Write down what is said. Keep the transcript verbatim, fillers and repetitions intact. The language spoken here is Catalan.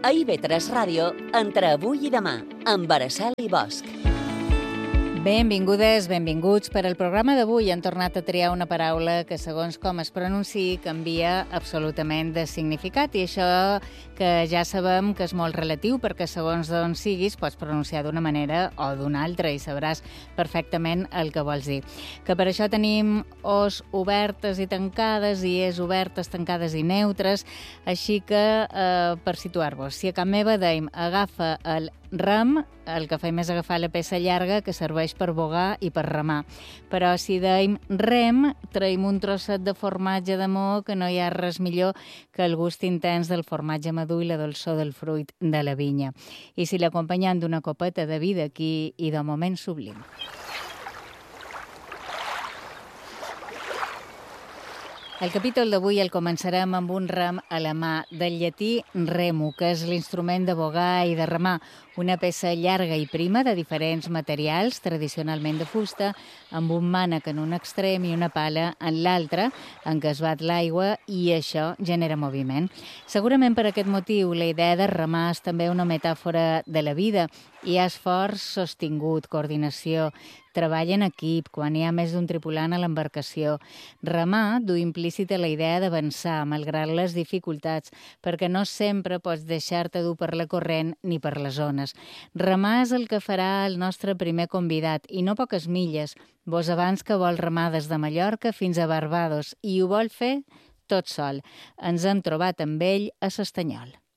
A I V tres Ràdio, entre avui i demà, amb Araceli Bosch. Benvingudes, benvinguts. Per al programa d'avui han tornat a triar una paraula que, segons com es pronunciï, canvia absolutament de significat. I això que ja sabem que és molt relatiu, perquè segons d'on siguis pots pronunciar d'una manera o d'una altra i sabràs perfectament el que vols dir. Que per això tenim os obertes i tancades i es obertes, tancades i neutres. Així que, eh, per situar-vos, si a Can Meva dèiem agafa el rem, el que fem és agafar la peça llarga que serveix per bogar i per remar. Però si dèiem rem, traiem un trosset de formatge de moho que no hi ha res millor que el gust intens del formatge madur i la dolçor del fruit de la vinya. I si l'acompanyem d'una copeta de vi d'aquí i de moment sublim. El capítol d'avui el començarem amb un rem a la mà, del llatí remo, que és l'instrument de bogar i de remar, una peça llarga i prima de diferents materials, tradicionalment de fusta, amb un mànec en un extrem i una pala en l'altre, en què es bat l'aigua i això genera moviment. Segurament per aquest motiu la idea de remar és també una metàfora de la vida. Hi ha esforç sostingut, coordinació, treball en equip, quan hi ha més d'un tripulant a l'embarcació. Remar du implícita la idea d'avançar, malgrat les dificultats, perquè no sempre pots deixar-te dur per la corrent ni per les ones. Remar és el que farà el nostre primer convidat, i no poques milles. Vos abans que vol remar des de Mallorca fins a Barbados, i ho vol fer tot sol. Ens hem trobat amb ell a s'Estanyol.